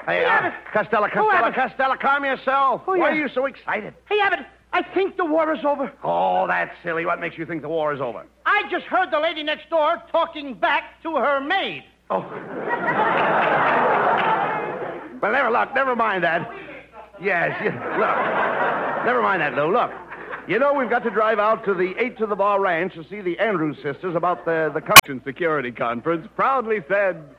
Hey, Costello, calm yourself. Oh, yeah. Why are you so excited? Hey, Abbott, I think the war is over. Oh, that's silly. What makes you think the war is over? I just heard the lady next door talking back to her maid. Oh. Well, never mind that. Yes, look. Never mind that, Lou. Look. You know, we've got to drive out to the 8 to the Bar Ranch to see the Andrews sisters about the Custom Security Conference. Proudly said...